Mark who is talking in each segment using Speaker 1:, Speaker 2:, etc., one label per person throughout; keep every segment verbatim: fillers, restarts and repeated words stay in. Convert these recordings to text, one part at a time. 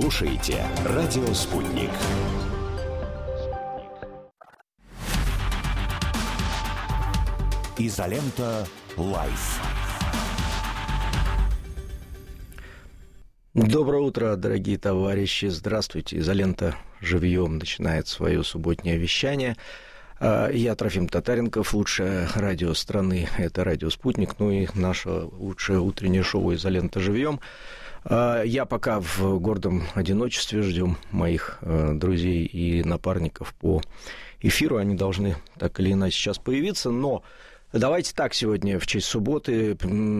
Speaker 1: слушаете «Радио Спутник». Изолента Лайф.
Speaker 2: Доброе утро, дорогие товарищи. Здравствуйте. Изолента живьем начинает свое субботнее вещание. Я Трофим Татаренков, лучшее радио страны – это «Радио Спутник», ну и наше лучшее утреннее шоу «Изолента живьем». Я пока в гордом одиночестве, ждем моих друзей и напарников по эфиру. Они должны так или иначе сейчас появиться, но давайте так, сегодня в честь субботы,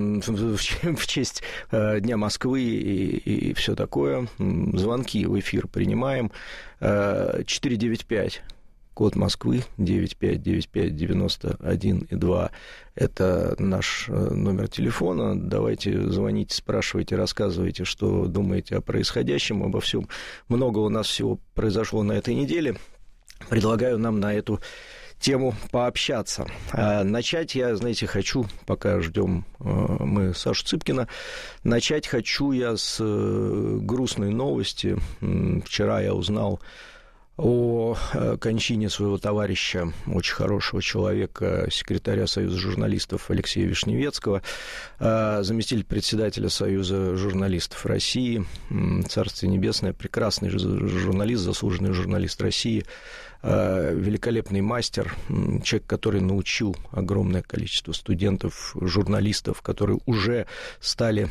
Speaker 2: в честь Дня Москвы и, и все такое, звонки в эфир принимаем. четыре девять пять. Код Москвы девять пять девять пять девяносто один и два. Это наш номер телефона. Давайте звоните, спрашивайте, рассказывайте, что думаете о происходящем, обо всем. Много у нас всего произошло на этой неделе. Предлагаю нам на эту тему пообщаться. А начать я, знаете, хочу, пока ждем мы Сашу Цыпкина, начать хочу я с грустной новости. Вчера я узнал о кончине своего товарища, очень хорошего человека, секретаря Союза журналистов Алексея Вишневецкого, заместитель председателя Союза журналистов России, Царствие Небесное, прекрасный журналист, заслуженный журналист России, великолепный мастер, человек, который научил огромное количество студентов, журналистов, которые уже стали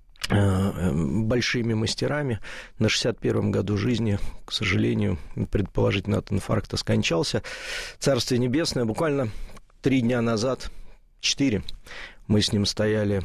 Speaker 2: большими мастерами. На шестьдесят первом году жизни, к сожалению, предположительно от инфаркта скончался. Царствие Небесное. Буквально три дня назад, четыре, мы с ним стояли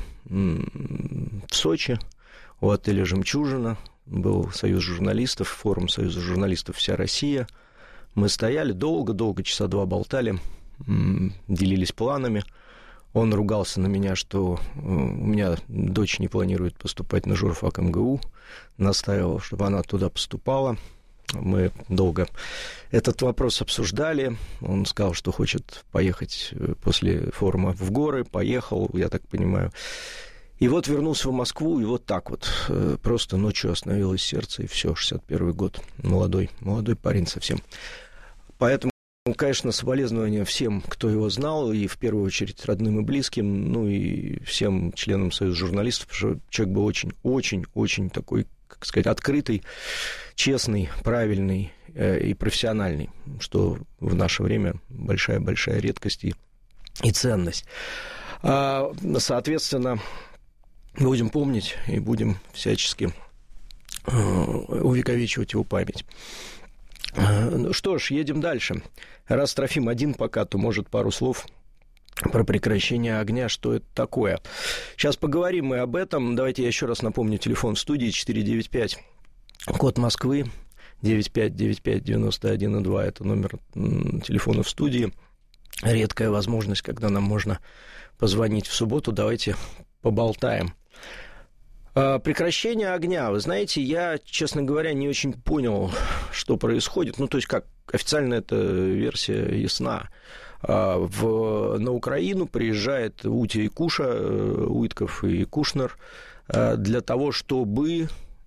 Speaker 2: в Сочи у отеля «Жемчужина». Был Союз журналистов, форум Союза журналистов «Вся Россия». Мы стояли долго-долго, часа два болтали, делились планами. Он ругался на меня, что у меня дочь не планирует поступать на журфак эм гэ у, настаивал, чтобы она туда поступала. Мы долго этот вопрос обсуждали. Он сказал, что хочет поехать после форума в горы. Поехал, я так понимаю. И вот вернулся в Москву, и вот так вот просто ночью остановилось сердце, и все, шестьдесят первый год. Молодой, молодой парень совсем. Поэтому, конечно, соболезнования всем, кто его знал, и в первую очередь родным и близким, ну и всем членам Союза журналистов, потому что человек был очень-очень-очень такой, как сказать, открытый, честный, правильный э, и профессиональный, что в наше время большая-большая редкость и, и ценность. А, соответственно, будем помнить и будем всячески э, увековечивать его память. Что ж, едем дальше. Раз Трофим один пока, то, может, пару слов про прекращение огня, что это такое. Сейчас поговорим мы об этом. Давайте я еще раз напомню, телефон в студии четыре девять пять, код Москвы, девять пять девять пять девяносто один и два, это номер телефона в студии. Редкая возможность, когда нам можно позвонить в субботу. Давайте поболтаем. Прекращение огня. Вы знаете, я, честно говоря, не очень понял, что происходит. Ну, то есть, как официально эта версия ясна. В, на Украину приезжает Утя и Куша, Уитков и Кушнер, для того, чтобы,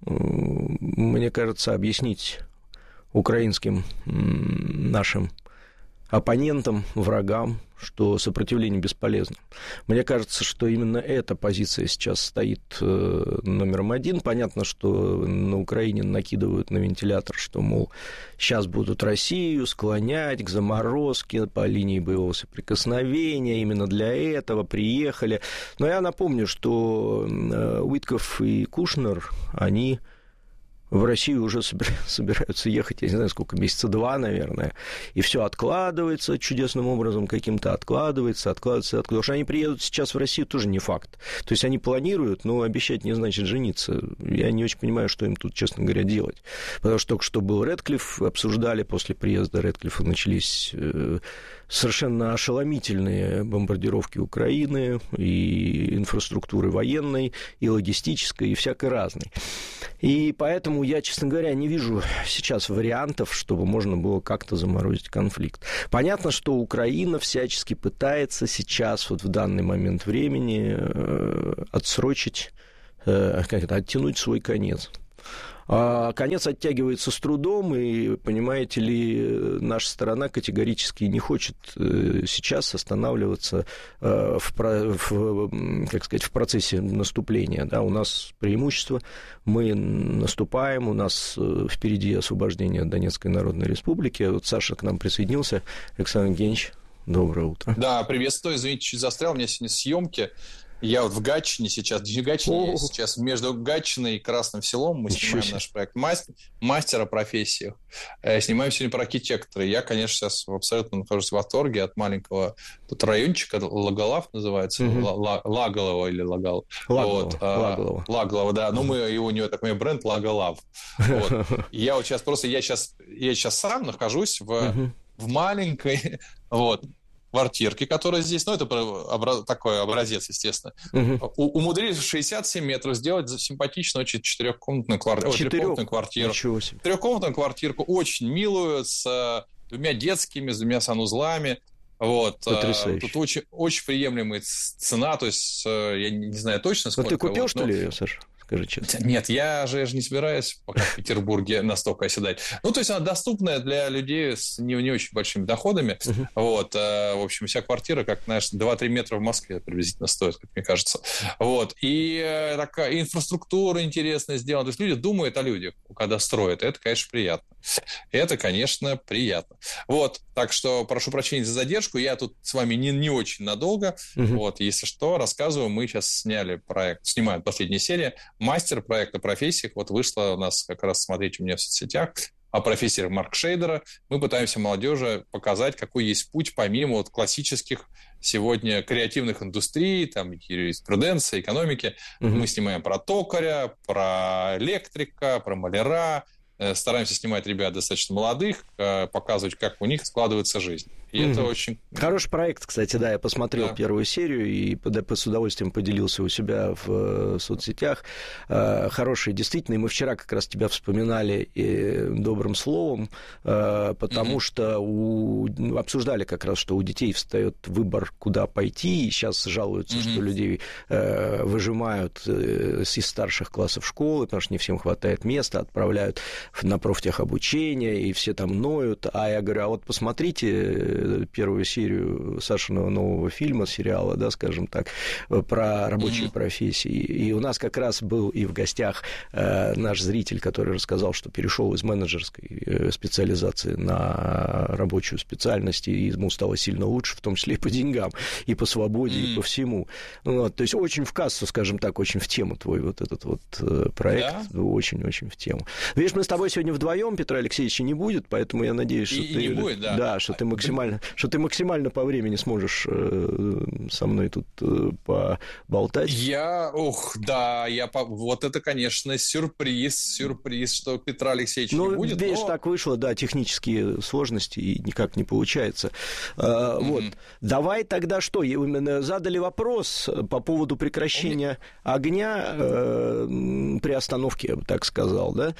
Speaker 2: мне кажется, объяснить украинским нашим оппонентам, врагам, что сопротивление бесполезно. Мне кажется, что именно эта позиция сейчас стоит номером один. Понятно, что на Украине накидывают на вентилятор, что, мол, сейчас будут Россию склонять к заморозке по линии боевого соприкосновения, именно для этого приехали. Но я напомню, что Уитков и Кушнер, они в Россию уже собираются ехать, я не знаю, сколько, месяца два, наверное, и все откладывается чудесным образом, каким-то откладывается, откладывается, откладывается. Потому что они приедут сейчас в Россию, тоже не факт. То есть они планируют, но обещать не значит жениться. Я не очень понимаю, что им тут, честно говоря, делать. Потому что только что был Рэдклифф, обсуждали, после приезда Рэдклиффа начались совершенно ошеломительные бомбардировки Украины, и инфраструктуры военной, и логистической, и всякой разной. И поэтому я, честно говоря, не вижу сейчас вариантов, чтобы можно было как-то заморозить конфликт. Понятно, что Украина всячески пытается сейчас, вот в данный момент времени, отсрочить, как это, оттянуть свой конец. Конец оттягивается с трудом, и, понимаете ли, наша сторона категорически не хочет сейчас останавливаться в, в, как сказать, в процессе наступления. Да, у нас преимущество, мы наступаем, у нас впереди освобождение Донецкой Народной Республики. Вот Саша к нам присоединился. Александр Евгеньевич, доброе утро.
Speaker 3: Да, приветствую, извините, чуть застрял, у меня сегодня съемки. Я вот в Гатчине сейчас, не в Гатчине, я сейчас между Гатчиной и Красным Селом. Мы Ничего снимаем себе. Наш проект «Мастер, «Мастер о профессиях». Снимаем сегодня про архитектора. Я, конечно, сейчас абсолютно нахожусь в восторге от маленького тут райончика, Лаголав называется, угу. Лаголово или Лагал.
Speaker 2: Лаголово,
Speaker 3: вот,
Speaker 2: Лаголово.
Speaker 3: Лаголово, да. Ну, мы, его, у него такой бренд Лаголав. Вот. Я вот сейчас просто, я сейчас, я сейчас сам нахожусь в, угу. в маленькой, вот, квартирки, которая здесь, ну, это образ, такой образец, естественно, угу. У, умудрились в шестьдесят семь метров сделать симпатичную очень четырехкомнатную квартиру. Четырехкомнатную квартиру. Трехкомнатную квартирку, очень милую, с двумя детскими, с двумя санузлами. Вот.
Speaker 2: Потрясающе.
Speaker 3: Тут очень, очень приемлемая цена, то есть, я не знаю точно, сколько.
Speaker 2: Но ты купил,
Speaker 3: вот,
Speaker 2: что
Speaker 3: но...
Speaker 2: ли, Саша? Скажи честно.
Speaker 3: Нет, я же, я же не собираюсь пока в Петербурге настолько оседать. Ну, то есть она доступная для людей с не, не очень большими доходами. Uh-huh. Вот, в общем, вся квартира, как, знаешь, два-три метра в Москве приблизительно стоит, как мне кажется. Вот, и такая инфраструктура интересная сделана. То есть люди думают о людях, когда строят. Это, конечно, приятно. Это, конечно, приятно. Вот, так что прошу прощения за задержку. Я тут с вами не, не очень надолго. Uh-huh. Вот, если что, рассказываю. Мы сейчас сняли проект, снимаем последнюю серию. Мастер проекта о профессиях. Вот вышло у нас как раз, смотрите, у меня в соцсетях о профессиях Марка Шейдера. Мы пытаемся молодежи показать, какой есть путь помимо вот классических сегодня креативных индустрий, там, юриспруденции, экономики. Uh-huh. Мы снимаем про токаря, про электрика, про маляра. Стараемся снимать ребят достаточно молодых, показывать, как у них складывается жизнь. И mm-hmm. это очень...
Speaker 2: Хороший проект, кстати, да, я посмотрел да. первую серию и с удовольствием поделился у себя в соцсетях. Хороший, действительно, и мы вчера как раз тебя вспоминали добрым словом, потому mm-hmm. что у... обсуждали как раз, что у детей встает выбор, куда пойти, и сейчас жалуются, mm-hmm. что людей выжимают из старших классов школы, потому что не всем хватает места, отправляют на профтехобучение, и все там ноют. А я говорю, а вот посмотрите первую серию Сашиного нового фильма, сериала, да, скажем так, про рабочие mm-hmm. профессии. И у нас как раз был и в гостях э, наш зритель, который рассказал, что перешел из менеджерской специализации на рабочую специальность, и ему стало сильно лучше, в том числе и по деньгам, и по свободе, mm-hmm. и по всему. Вот, то есть очень в кассу, скажем так, очень в тему твой вот этот вот проект, yeah. очень-очень в тему. Видишь, мы с тобой сегодня вдвоем, Петра Алексеевича не будет, поэтому я надеюсь, что
Speaker 3: и,
Speaker 2: ты...
Speaker 3: И не будет, да.
Speaker 2: Да, что ты максимально, что ты максимально по времени сможешь э, со мной тут э, поболтать.
Speaker 3: Я, ух, да, я по... вот это, конечно, сюрприз, сюрприз, что Петра Алексеевича
Speaker 2: ну,
Speaker 3: не будет.
Speaker 2: Видишь,
Speaker 3: но...
Speaker 2: так вышло, да, технические сложности, и никак не получается. А, mm-hmm. Вот, давай тогда что, именно задали вопрос по поводу прекращения mm-hmm. огня э, при остановке, я бы так сказал, да?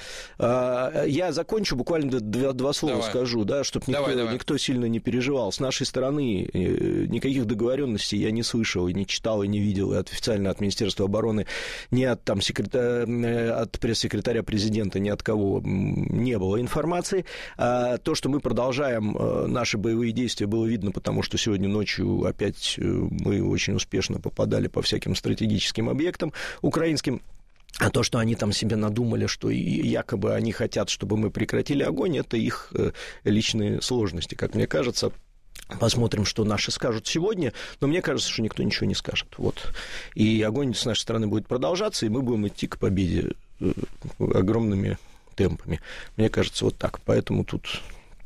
Speaker 2: А, я закончу, буквально два, два слова давай. скажу, да, чтобы никто, давай, давай. никто сильно не переживал. С нашей стороны никаких договоренностей я не слышал, и не читал, и не видел, и от, официально от Министерства обороны, ни от, там, секретаря, от пресс-секретаря президента, ни от кого не было информации. А то, что мы продолжаем наши боевые действия, было видно, потому что сегодня ночью опять мы очень успешно попадали по всяким стратегическим объектам украинским. А то, что они там себе надумали, что якобы они хотят, чтобы мы прекратили огонь, это их личные сложности, как мне кажется. Посмотрим, что наши скажут сегодня, но мне кажется, что никто ничего не скажет. Вот. И огонь с нашей стороны будет продолжаться, и мы будем идти к победе огромными темпами. Мне кажется, вот так. Поэтому тут...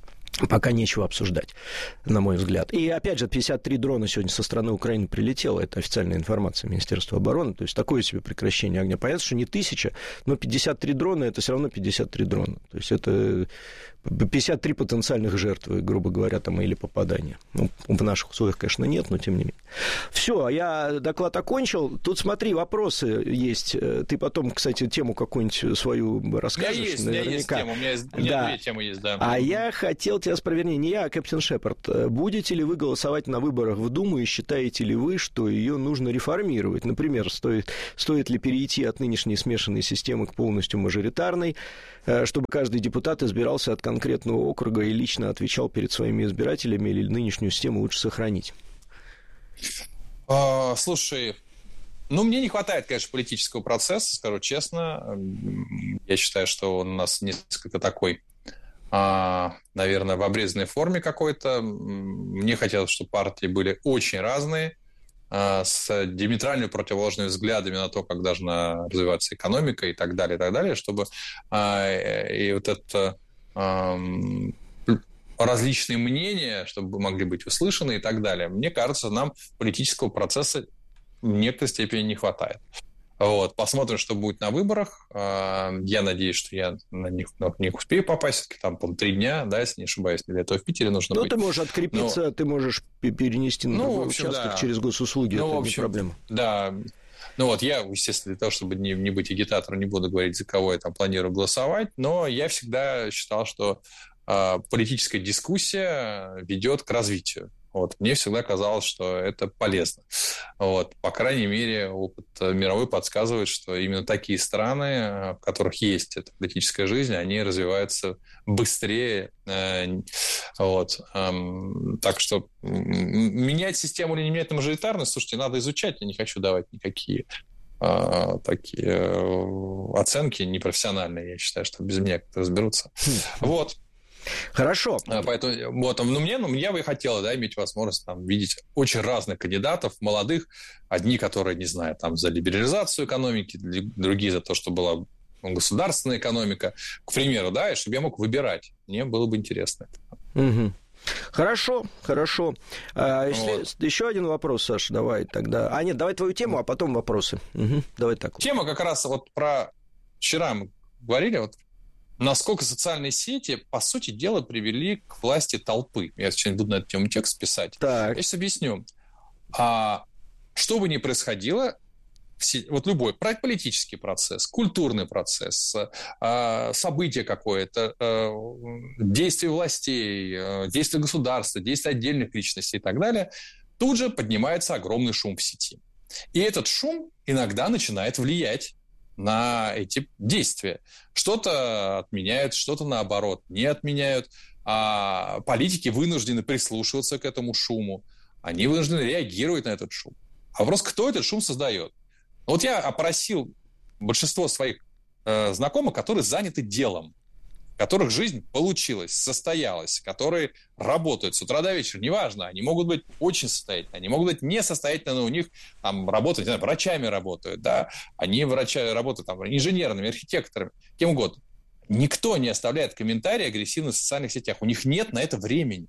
Speaker 2: пока нечего обсуждать, на мой взгляд. И, опять же, пятьдесят три дрона сегодня со стороны Украины прилетело. Это официальная информация Министерства обороны. То есть, такое себе прекращение огня. Понятно, что не тысяча, но пятьдесят три дрона – это все равно пятьдесят три дрона. То есть, это пятьдесят три потенциальных жертвы, грубо говоря, там, или попадания. Ну, в наших условиях, конечно, нет, но тем не менее. Все, я доклад окончил. Тут, смотри, вопросы есть. Ты потом, кстати, тему какую-нибудь свою расскажешь.
Speaker 3: У меня есть,
Speaker 2: наверняка.
Speaker 3: У меня есть тема, у меня есть,
Speaker 2: да.
Speaker 3: две темы есть, да.
Speaker 2: А я хотел тебя спросить, вернее, не я, а Кэптен Шепард. Будете ли вы голосовать на выборах в Думу и считаете ли вы, что ее нужно реформировать? Например, стоит, стоит ли перейти от нынешней смешанной системы к полностью мажоритарной, чтобы каждый депутат избирался от конкретного округа и лично отвечал перед своими избирателями, или нынешнюю систему лучше сохранить?
Speaker 3: А, слушай, ну, мне не хватает, конечно, политического процесса, скажу честно. Я считаю, что он у нас несколько такой, а, наверное, в обрезанной форме какой-то. Мне хотелось, чтобы партии были очень разные, а, с диаметрально противоположными взглядами на то, как должна развиваться экономика и так далее, и так далее, чтобы а, и вот это... А, различные мнения, чтобы могли быть услышаны и так далее. Мне кажется, нам политического процесса в некоторой степени не хватает. Вот. Посмотрим, что будет на выборах. Я надеюсь, что я на них, на них успею попасть. Там, по-моему, три дня, да, если не ошибаюсь. Для этого в Питере нужно
Speaker 2: ну,
Speaker 3: быть.
Speaker 2: Ну, ты можешь открепиться, Но... ты можешь перенести на
Speaker 3: ну,
Speaker 2: другой
Speaker 3: общем,
Speaker 2: участок
Speaker 3: да.
Speaker 2: через госуслуги. Ну, это общем, не проблема.
Speaker 3: Да. Ну вот я, естественно, для того, чтобы не, не быть агитатором, не буду говорить, за кого я там планирую голосовать, но я всегда считал, что политическая дискуссия ведет к развитию. Вот. Мне всегда казалось, что это полезно. Вот. По крайней мере, опыт мировой подсказывает, что именно такие страны, в которых есть эта политическая жизнь, они развиваются быстрее. Вот. Так что менять систему или не менять на мажоритарность, слушайте, надо изучать, я не хочу давать никакие такие оценки непрофессиональные. Я считаю, что без меня как-то разберутся. Вот.
Speaker 2: Хорошо.
Speaker 3: Поэтому, вот, ну, мне, ну, я бы хотел, да, иметь возможность там, видеть очень разных кандидатов, молодых. Одни, которые, не знаю, там, за либерализацию экономики, другие за то, что была государственная экономика. К примеру, да, и чтобы я мог выбирать. Мне было бы интересно.
Speaker 2: Угу. Хорошо, хорошо. А, если, вот. Еще один вопрос, Саша, давай тогда. А, нет, давай твою тему, а потом вопросы. Угу. Давай так.
Speaker 3: Тема как раз вот про... Вчера мы говорили, вот, насколько социальные сети, по сути дела, привели к власти толпы. Я сейчас буду на эту тему текст писать.
Speaker 2: Так.
Speaker 3: Я сейчас объясню. А, что бы ни происходило, все, вот любой политический процесс, культурный процесс, а, событие какое-то, а, действие властей, а, действие государства, действие отдельных личностей и так далее, тут же поднимается огромный шум в сети. И этот шум иногда начинает влиять на эти действия. Что-то отменяют, что-то, наоборот, не отменяют. А политики вынуждены прислушиваться к этому шуму. Они вынуждены реагировать на этот шум. А вопрос, кто этот шум создает? Вот я опросил большинство своих э, знакомых, которые заняты делом, у которых жизнь получилась, состоялась, которые работают с утра до вечера, неважно, они могут быть очень состоятельны, они могут быть несостоятельны, но у них там работают, не знаю, врачами работают, да, они врачи работают там, инженерами, архитекторами, кем угодно. Никто не оставляет комментарии агрессивно в социальных сетях, у них нет на это времени.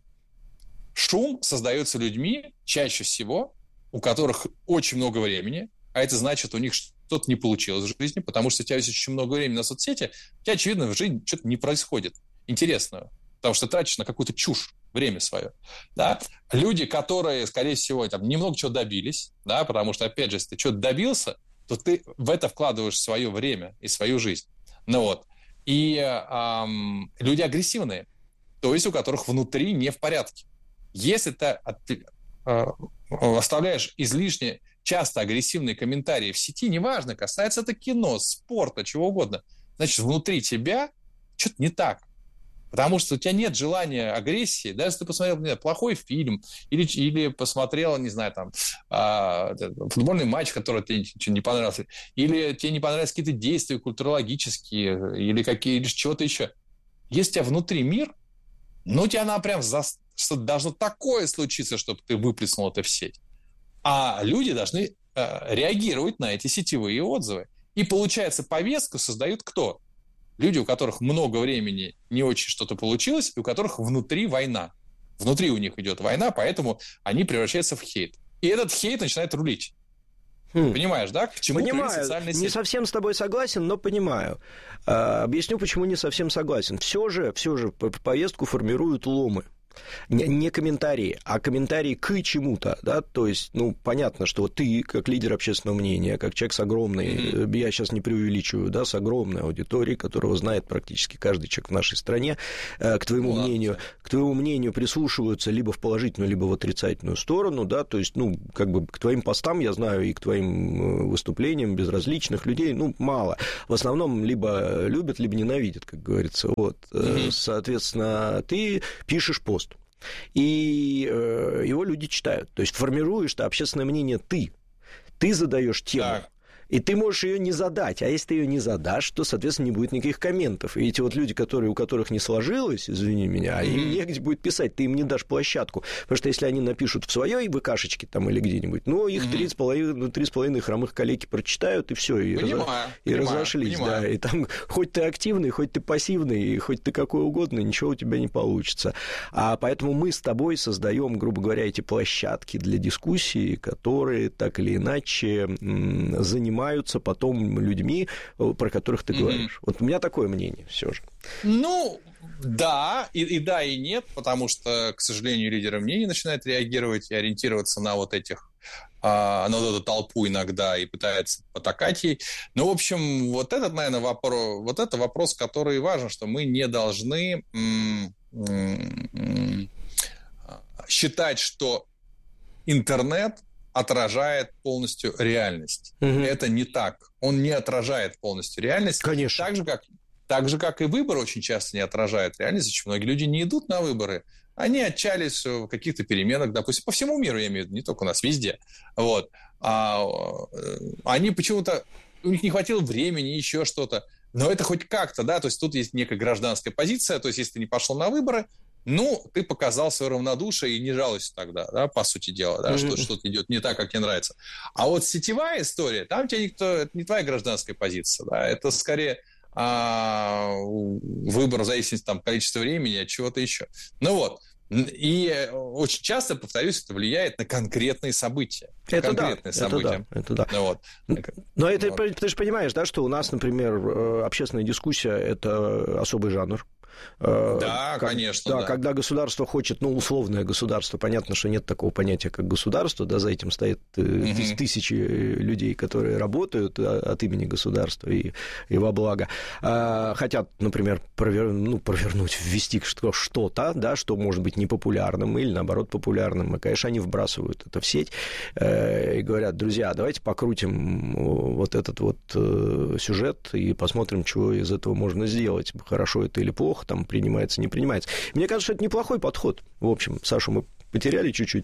Speaker 3: Шум создается людьми чаще всего, у которых очень много времени, а это значит, у них что-то не получилось в жизни, потому что у тебя есть очень много времени на соцсети, у тебя, очевидно, в жизни что-то не происходит интересного, потому что ты тратишь на какую-то чушь время свое. Да? Люди, которые, скорее всего, там, немного чего добились, да, потому что, опять же, если ты что-то добился, то ты в это вкладываешь свое время и свою жизнь. Ну вот. И эм, люди агрессивные, то есть у которых внутри не в порядке. Если ты от, э, оставляешь излишне часто агрессивные комментарии в сети, неважно, касается это кино, спорта, чего угодно, значит, внутри тебя что-то не так. Потому что у тебя нет желания агрессии. Даже если ты посмотрел, не знаю, плохой фильм или, или посмотрел, не знаю, там, а, футбольный матч, который тебе не понравился, или тебе не понравились какие-то действия культурологические, или, какие, или чего-то еще. Если у тебя внутри мир, ну, у тебя она прям за... что должно такое случиться, чтобы ты выплеснул это в сеть. А люди должны э, реагировать на эти сетевые отзывы. И, получается, повестку создают кто? Люди, у которых много времени, не очень что-то получилось, и у которых внутри война. Внутри у них идет война, поэтому они превращаются в хейт. И этот хейт начинает рулить. Хм. Понимаешь, да? К чему
Speaker 2: понимаю.
Speaker 3: социальные сети?
Speaker 2: Не совсем с тобой согласен, но понимаю. А, объясню, почему не совсем согласен. Все же, все же повестку формируют ломы. Не, не комментарии, а комментарии к чему-то, да, то есть, ну, понятно, что ты, как лидер общественного мнения, как человек с огромной, mm-hmm. я сейчас не преувеличиваю, да, с огромной аудиторией, которого знает практически каждый человек в нашей стране, к твоему ну, мнению, ладно. к твоему мнению прислушиваются либо в положительную, либо в отрицательную сторону, да, то есть, ну, как бы к твоим постам, я знаю, и к твоим выступлениям безразличных людей, ну, мало, в основном либо любят, либо ненавидят, как говорится, вот, mm-hmm. соответственно, ты пишешь пост, и э, его люди читают. То есть формируешь ты общественное мнение ты. Ты задаешь тему. Так. И ты можешь ее не задать. А если ты ее не задашь, то, соответственно, не будет никаких комментов. И эти вот люди, которые, у которых не сложилось, извини меня, mm-hmm. им негде будет писать, ты им не дашь площадку. Потому что если они напишут в своей ВКшечке там или где-нибудь, ну, их mm-hmm. три с половиной, три с половиной хромых коллеги прочитают, и все, и, понимаю, раз... и понимаю, разошлись. Понимаю. Да. И там хоть ты активный, хоть ты пассивный, хоть ты какой угодно, ничего у тебя не получится. А поэтому мы с тобой создаем, грубо говоря, эти площадки для дискуссии, которые так или иначе занимаются потом людьми, про которых ты говоришь. Mm-hmm. Вот у меня такое мнение все же.
Speaker 3: Ну, да, и, и да, и нет, потому что, к сожалению, лидеры мнений начинают реагировать и ориентироваться на вот этих, а, на вот эту толпу иногда и пытаются потакать ей. Ну, в общем, вот этот, наверное, вопрос, вот это вопрос, который важен, что мы не должны м- м- м- считать, что интернет отражает полностью реальность. Угу. Это не так. Он не отражает полностью реальность.
Speaker 2: Конечно.
Speaker 3: Так же, как, так же, как и выборы очень часто не отражают реальность. Очень многие люди не идут на выборы. Они отчаялись в каких-то переменах, допустим, по всему миру, я имею в виду, не только у нас, везде. Вот. А они почему-то... У них не хватило времени, еще что-то. Но это хоть как-то, да, то есть тут есть некая гражданская позиция, то есть если ты не пошел на выборы, ну, ты показал свое равнодушие и не жалуйся тогда, да, по сути дела, да, mm-hmm. что что-то идет не так, как тебе нравится. А вот сетевая история, там тебе никто, это не твоя гражданская позиция, да, это скорее а, выбор в зависимости от количества времени, от чего-то еще. Ну вот. И очень часто, повторюсь, это влияет на конкретные события.
Speaker 2: Это
Speaker 3: конкретные
Speaker 2: да,
Speaker 3: события.
Speaker 2: Это да, это да.
Speaker 3: Ну, вот.
Speaker 2: Но это,
Speaker 3: вот.
Speaker 2: Ты же понимаешь, да, что у нас, например, общественная дискуссия – это особый жанр.
Speaker 3: Да,
Speaker 2: как,
Speaker 3: конечно.
Speaker 2: Да,
Speaker 3: да.
Speaker 2: Когда государство хочет, ну, условное государство, понятно, что нет такого понятия, как государство, да, за этим стоят mm-hmm. тысячи людей, которые работают от имени государства и, и во благо. Хотят, например, провер, ну, провернуть, ввести что-то, да, что может быть непопулярным или, наоборот, популярным. И, конечно, они вбрасывают это в сеть и говорят: друзья, давайте покрутим вот этот вот сюжет и посмотрим, что из этого можно сделать, хорошо это или плохо, там принимается, не принимается. Мне кажется, что это неплохой подход. В общем, Сашу мы потеряли чуть-чуть.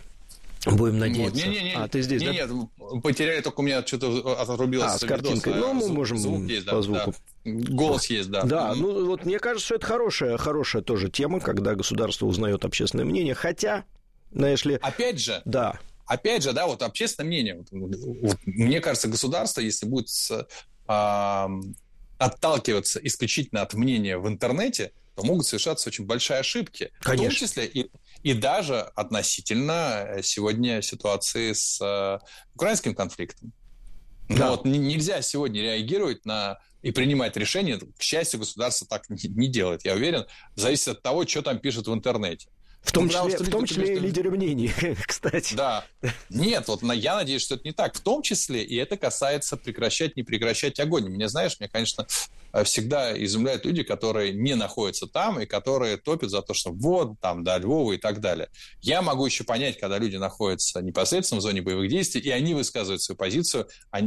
Speaker 2: Будем надеяться.
Speaker 3: Вот, не, не, не,
Speaker 2: а ты здесь,
Speaker 3: не,
Speaker 2: да?
Speaker 3: Нет, потеряли, только у меня что-то отрубилось.
Speaker 2: А, с картинкой.
Speaker 3: Видос,
Speaker 2: ну, мы
Speaker 3: звук,
Speaker 2: можем
Speaker 3: звук есть, да,
Speaker 2: по звуку.
Speaker 3: Да. Голос есть, да.
Speaker 2: Да, ну вот мне кажется, что это хорошая, хорошая тоже тема, когда государство узнает общественное мнение, хотя, знаешь ли...
Speaker 3: Опять же,
Speaker 2: да.
Speaker 3: Опять же, да, вот общественное мнение. Вот, вот, мне кажется, государство, если будет с, а, отталкиваться исключительно от мнения в интернете, то могут совершаться очень большие ошибки.
Speaker 2: Конечно.
Speaker 3: В том числе и, и даже относительно сегодня ситуации с uh, украинским конфликтом. Да. Но вот нельзя сегодня реагировать на и принимать решения. К счастью, государство так не, не делает, я уверен. Зависит от того, что там пишут в интернете.
Speaker 2: В том числе, в том числе и лидеры мнений, кстати.
Speaker 3: Да. Нет, вот я надеюсь, что это не так. В том числе, и это касается прекращать, не прекращать огонь. Мне, знаешь, меня, конечно, всегда изумляют люди, которые не находятся там и которые топят за то, что вот, там, да, Львова и так далее. Я могу еще понять, когда люди находятся непосредственно в зоне боевых действий, и они высказывают свою позицию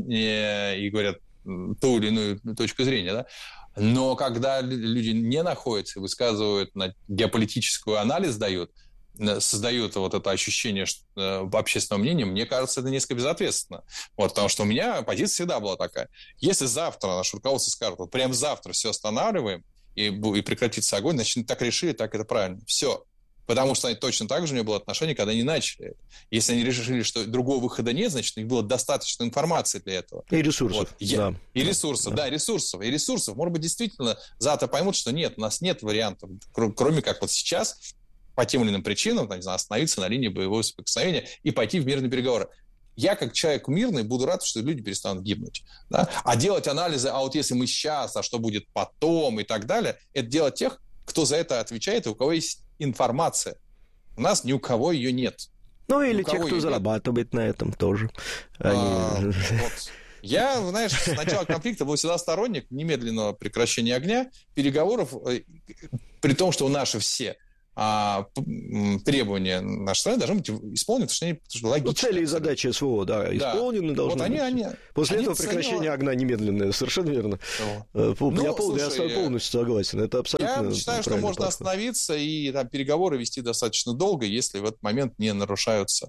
Speaker 3: и говорят ту или иную точку зрения, да. Но когда люди не находятся, высказывают на геополитическую анализ, дают, создают вот это ощущение общественного мнения, мне кажется, это несколько безответственно. Вот, потому что у меня позиция всегда была такая. Если завтра наше руководство скажет, вот прям завтра все останавливаем и, и прекратится огонь, значит, они так решили, так это правильно. Все. Потому что точно так же у меня было отношение, когда они начали. Если они решили, что другого выхода нет, значит, у них было достаточно информации для этого.
Speaker 2: И ресурсов. Вот.
Speaker 3: Я...
Speaker 2: Да.
Speaker 3: И ресурсов, да. да, ресурсов. И ресурсов. Может быть, действительно, завтра поймут, что нет, у нас нет вариантов, кроме как вот сейчас, по тем или иным причинам, не знаю, остановиться на линии боевого соприкосновения и пойти в мирные переговоры. Я, как человек мирный, буду рад, что люди перестанут гибнуть. Да? А делать анализы, а вот если мы сейчас, а что будет потом и так далее, это делать тех, кто за это отвечает и у кого есть информация. У нас ни у кого ее нет.
Speaker 2: Ну, или те, кто зарабатывает нет. на этом тоже. Они...
Speaker 3: А, вот. Я, знаешь, с начала конфликта был всегда сторонник немедленного прекращения огня, переговоров, при том, что наши все а, требования нашей страны должны быть исполнены, потому что они потому что логично.
Speaker 2: Ну, цели и задачи СВО, да, да. исполнены должны
Speaker 3: вот они,
Speaker 2: быть.
Speaker 3: Они,
Speaker 2: После
Speaker 3: они
Speaker 2: этого
Speaker 3: ценят...
Speaker 2: прекращение огня немедленное, совершенно верно. Ну, я, ну, пол, слушай, я полностью согласен, это абсолютно.
Speaker 3: Я считаю, что можно подход. остановиться и там, переговоры вести достаточно долго, если в этот момент не нарушаются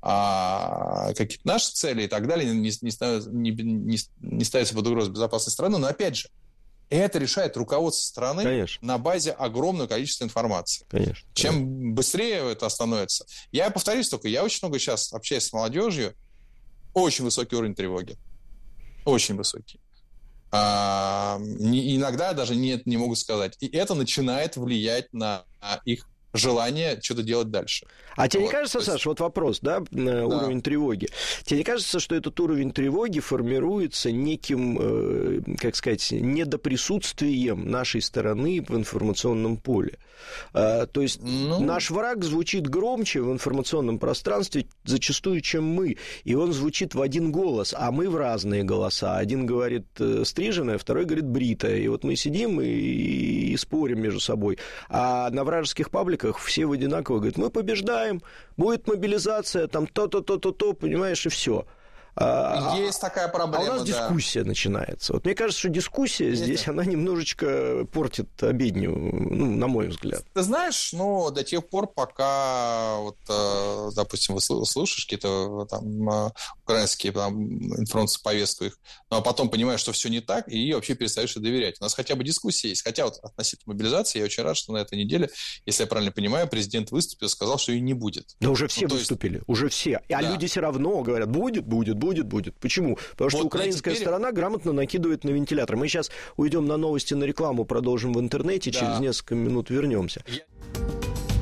Speaker 3: а, какие-то наши цели и так далее, не, не, не, не ставится под угрозу безопасность страны. Но опять же, это решает руководство страны Конечно. на базе огромного количества информации.
Speaker 2: Конечно.
Speaker 3: Чем
Speaker 2: Конечно.
Speaker 3: быстрее это остановится. Я повторюсь только, я очень много сейчас общаюсь с молодежью, очень высокий уровень тревоги. Очень высокий. А, не, иногда даже нет, не могу сказать. И это начинает влиять на их желание что-то делать дальше.
Speaker 2: А тебе
Speaker 3: вот,
Speaker 2: не кажется,
Speaker 3: есть...
Speaker 2: Саш, вот вопрос, да, да, уровень тревоги. Тебе не кажется, что этот уровень тревоги формируется неким, э, как сказать, недоприсутствием нашей стороны в информационном поле? А, то есть ну... наш враг звучит громче в информационном пространстве зачастую, чем мы. И он звучит в один голос, а мы в разные голоса. Один говорит стриженное, второй говорит бритое. И вот мы сидим и, и спорим между собой. А на вражеских пабликах все в одинаково говорят, мы побеждаем, будет мобилизация, там то-то, то-то, то, понимаешь, и все.
Speaker 3: Есть такая проблема,
Speaker 2: А у нас
Speaker 3: да.
Speaker 2: дискуссия начинается. Вот мне кажется, что дискуссия Нет. здесь, она немножечко портит обедню, ну, на мой взгляд.
Speaker 3: Ты знаешь, ну, до тех пор, пока, вот, допустим, вы слушаешь какие-то там украинские там, информационные повестки их, ну, а потом понимаешь, что все не так, и вообще перестаешь доверять. У нас хотя бы дискуссия есть. Хотя вот относительно мобилизации, я очень рад, что на этой неделе, если я правильно понимаю, президент выступил и сказал, что ее не будет.
Speaker 2: Да уже все
Speaker 3: ну,
Speaker 2: выступили,
Speaker 3: есть...
Speaker 2: уже все. А да. люди все равно говорят, будет, будет, будет, будет. Почему? Потому что вот украинская теперь... сторона грамотно накидывает на вентилятор. Мы сейчас уйдем на новости, на рекламу, продолжим в интернете, да. через несколько минут вернемся. Я...